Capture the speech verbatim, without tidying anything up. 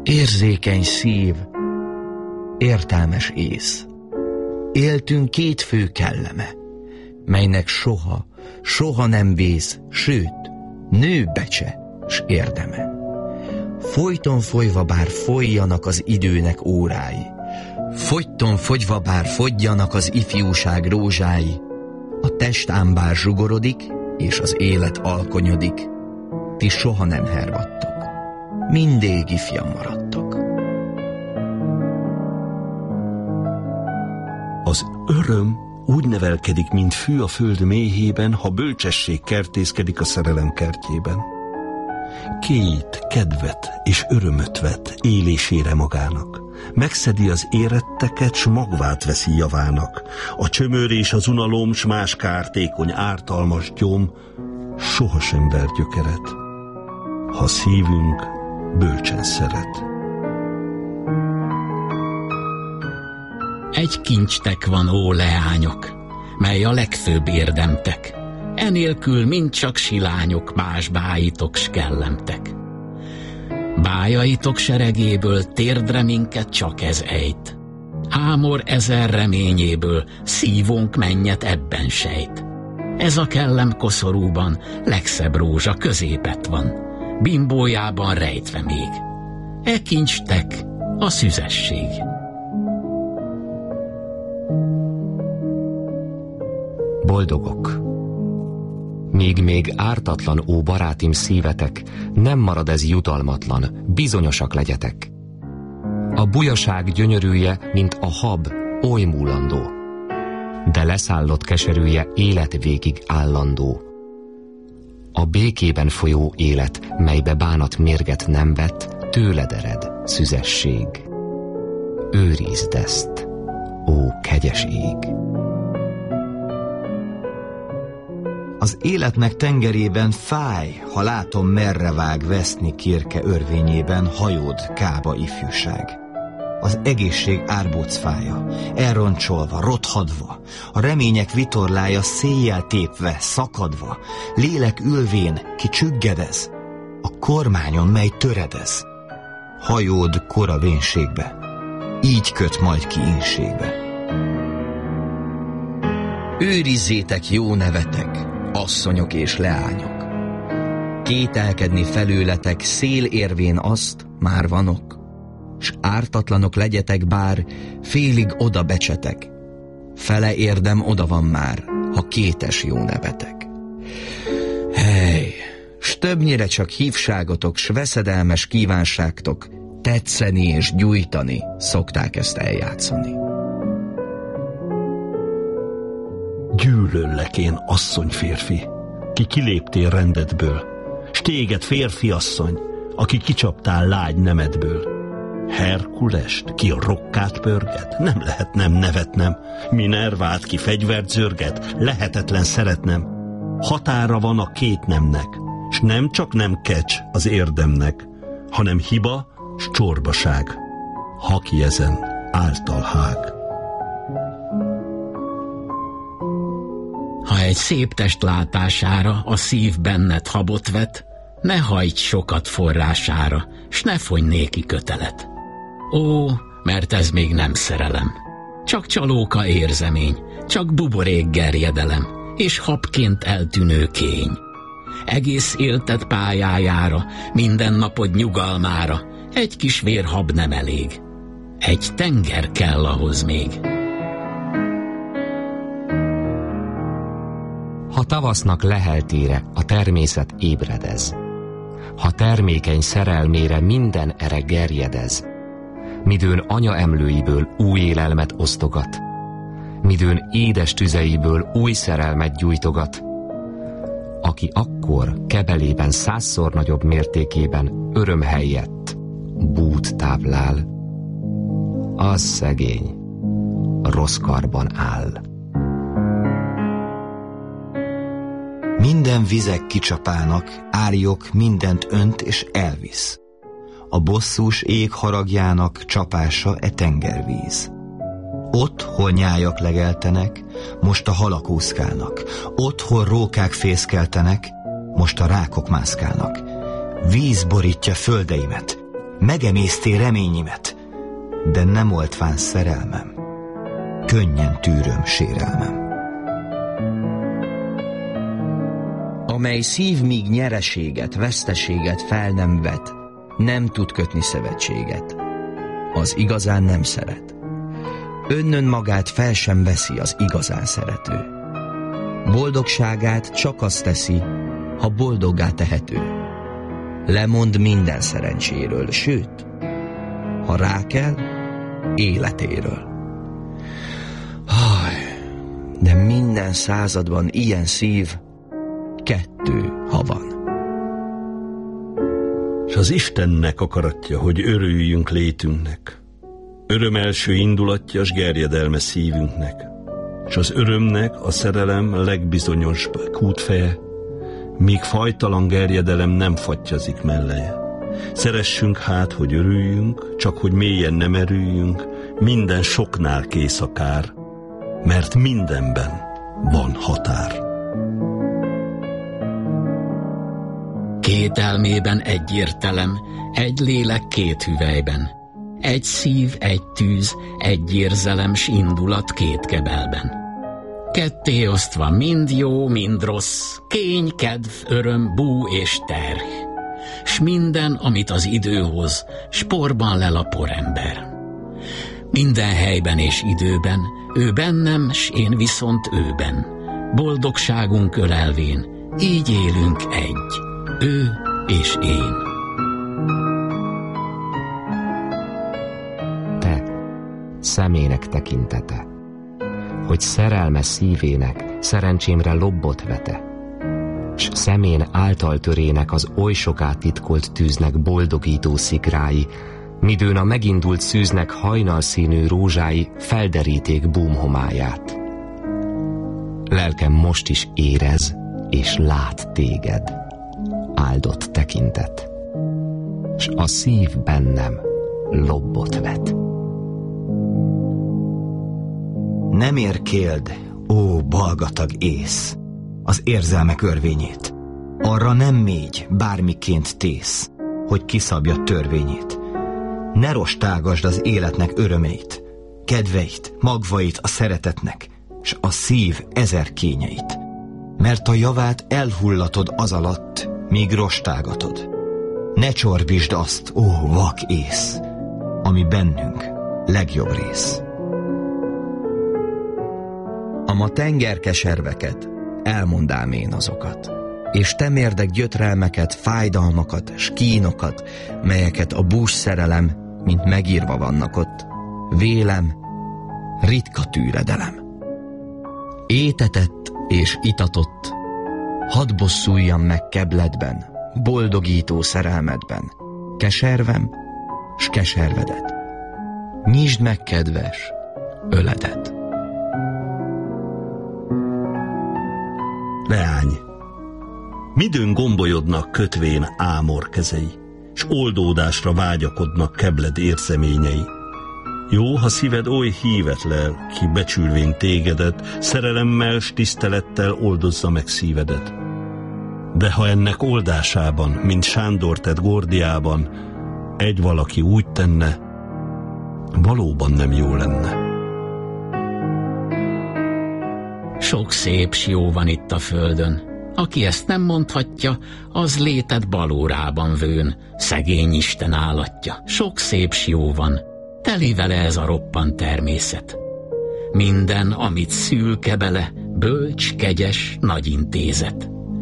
Érzékeny szív, értelmes ész. Éltünk két fő kelleme, melynek soha, soha nem vész, sőt, nő becse s érdeme. Folyton folyva bár folyjanak az időnek órái, fogyton fogyva bár fogyjanak az ifjúság rózsái, a test ám bár zsugorodik, és az élet alkonyodik, ti soha nem hervadtok, mindig ifjan maradtok. Az öröm úgy nevelkedik, mint fű a föld méhében, ha bölcsesség kertészkedik a szerelem kertjében. Két kedvet és örömöt vet élésére magának. Megszedi az éretteket, s magvát veszi javának. A csömör és az unalom, s más kártékony, ártalmas gyom sohasem ver gyökeret, ha szívünk bölcsen szeret. Egy kincstek van, ó leányok, mely a legfőbb érdemtek. Enélkül mind csak silányok, más bájitok s kellemtek. Bájaitok seregéből térdre minket csak ez ejt. Hámor ezer reményéből szívónk mennyet ebben sejt. Ez a kellem koszorúban legszebb rózsa középet van, bimbójában rejtve még. E kincstek a szüzesség. Boldogok. Míg még ártatlan, ó barátim szívetek, nem marad ez jutalmatlan, bizonyosak legyetek. A bujaság gyönyörűje, mint a hab, oly múlandó, de leszállott keserűje élet végig állandó. A békében folyó élet, melybe bánat mérget nem vett, tőled ered, szüzesség. Őrizd ezt, ó kegyes ég! Az életnek tengerében fáj, ha látom, merre vág veszni kirke örvényében hajód, kába ifjúság. Az egészség árbócfája, elroncsolva, rothadva, a remények vitorlája széjjel tépve, szakadva, lélek ülvén, ki csüggedez, a kormányon, mely töredez. Hajód kora vénségbe, így köt majd ki ínségbe. Őrizzétek jó nevetek, asszonyok és leányok. Kételkedni felőletek szél érvén azt, már vanok, s ártatlanok legyetek, bár félig oda becsetek. Fele érdem oda van már, ha kétes jó nevetek. Hely, s többnyire csak hívságotok, s veszedelmes kívánságtok, tetszeni és gyújtani szokták ezt eljátszani. Gyűlöllek én, asszony férfi, ki kiléptél rendedből, s téged férfi asszony, aki kicsaptál lágy nemedből. Herkulest, ki a rokkát pörget, nem lehet nem nevetnem. Minervát, ki fegyvert zörget, lehetetlen szeretnem. Határa van a két nemnek, s nem csak nem kecs az érdemnek, hanem hiba s csorbaság, ha ki ezen által hág. Ha egy szép test látására a szív benned habot vet, ne hajts sokat forrására, s ne fonj néki kötelet. Ó, mert ez még nem szerelem, csak csalóka érzemény, csak buborék gerjedelem, és habként eltűnő kény. Egész élted pályájára, minden napod nyugalmára, egy kis vérhab nem elég, egy tenger kell ahhoz még. Ha tavasznak leheltére a természet ébredez, ha termékeny szerelmére minden ere gerjedez, midőn anya emlőiből új élelmet osztogat, midőn édes tüzeiből új szerelmet gyújtogat, aki akkor kebelében százszor nagyobb mértékében öröm helyett bút táplál, az szegény rossz karban áll. Minden vizek kicsapának, árjok mindent önt és elvisz. A bosszús ég haragjának csapása e tengervíz. Ott, hol nyájak legeltenek, most a halak úszkálnak. Ott, hol rókák fészkeltenek, most a rákok mászkálnak. Víz borítja földeimet, megemésztél reményimet, de nem oltván szerelmem, könnyen tűröm sérelmem. Amely szív míg nyereséget, veszteséget fel nem vet, nem tud kötni szövetséget. Az igazán nem szeret. Önnön magát fel sem veszi az igazán szerető. Boldogságát csak azt teszi, ha boldoggá tehető. Lemond minden szerencséről, sőt, ha rá kell, életéről. Haj, de minden században ilyen szív, kettő, ha van. S az Istennek akaratja, hogy örüljünk létünknek. Öröm első indulatja, s gerjedelme szívünknek. S az örömnek a szerelem legbizonyosbb kútfeje, míg fajtalan gerjedelem nem fattyazik melleje. Szeressünk hát, hogy örüljünk, csak hogy mélyen nem erüljünk, minden soknál kész a kár, mert mindenben van határ. Két elmében egy értelem, egy lélek két hüvelyben, egy szív, egy tűz, egy érzelem s indulat két kebelben. Ketté osztva mind jó, mind rossz, kény, kedv, öröm, bú és terh, s minden, amit az idő hoz, sporban lel a porember. Minden helyben és időben, ő bennem, s én viszont őben, boldogságunk ölelvén, így élünk egy, ő és én. Te, szemének tekintete, hogy szerelme szívének szerencsémre lobbot vete, s szemén általtörének az oly soká titkolt tűznek boldogító szikrái, midőn a megindult szűznek hajnalszínű rózsái felderíték búmhomályát. Lelkem most is érez és lát téged, áldott tekintet, s a szív bennem lobbot vet. Nem érkéld, ó balgatag ész, az érzelmek örvényét. Arra nem mégy, bármiként tész, hogy kiszabja törvényét. Ne rostágasd az életnek örömeit, kedveit, magvait a szeretetnek, s a szív ezer kényeit. Mert a javát elhullatod az alatt, míg rostágatod. Ne csorbítsd azt, ó vak ész, ami bennünk legjobb rész. Ama tengerkeserveket, elmondám én azokat, és temérdek gyötrelmeket, fájdalmakat, s kínokat, melyeket a bús szerelem, mint megírva vannak ott, vélem, ritka tűredelem. Étetett és itatott, hadd bosszuljam meg kebledben, boldogító szerelmedben, keservem, s keservedet. Nyisd meg, kedves, öledet. Leány, midőn gombolyodnak kötvén ámor kezei, s oldódásra vágyakodnak kebled érzeményei. Jó, ha szíved oly hívet lel, ki becsülvén tégedet, szerelemmel s tisztelettel oldozza meg szívedet. De ha ennek oldásában, mint Sándor tett Gordiában, egy valaki úgy tenne, valóban nem jó lenne. Sok szép s jó van itt a földön. Aki ezt nem mondhatja, az létet balórában vőn, szegény Isten állatja. Sok szép s jó van, teli vele ez a roppant természet. Minden, amit szül kebele, bölcs, kegyes, nagy intézet.